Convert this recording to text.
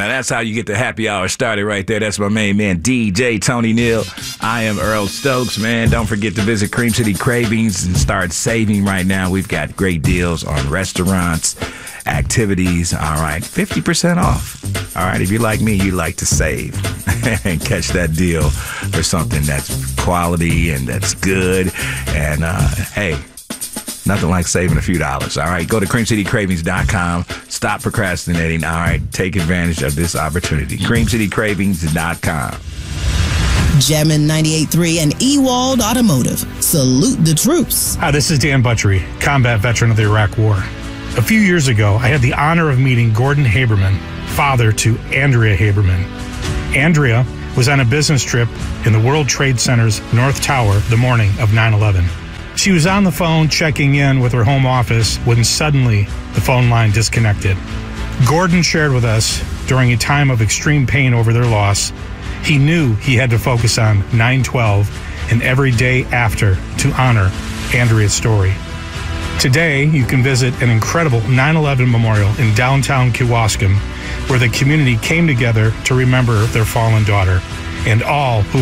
Now that's how you get the happy hour started right there. That's my main man, DJ Tony Neal. I am Earl Stokes, man. Don't forget to visit Cream City Cravings and start saving right now. We've got great deals on restaurants, activities. All right, 50% off. All right, if you're like me, you like to save and catch that deal for something that's quality and that's good. And hey, nothing like saving a few dollars. All right, go to creamcitycravings.com. Stop procrastinating. All right, take advantage of this opportunity. creamcitycravings.com. Jammin' 98.3 and Ewald Automotive. Salute the troops. Hi, this is Dan Butchery, combat veteran of the Iraq War. A few years ago, I had the honor of meeting Gordon Haberman, father to Andrea Haberman. Andrea was on a business trip in the World Trade Center's North Tower the morning of 9/11. She was on the phone checking in with her home office when suddenly the phone line disconnected. Gordon shared with us during a time of extreme pain over their loss, he knew he had to focus on 9/12 and every day after to honor Andrea's story. Today, you can visit an incredible 9/11 memorial in downtown Kewaskum, where the community came together to remember their fallen daughter and all who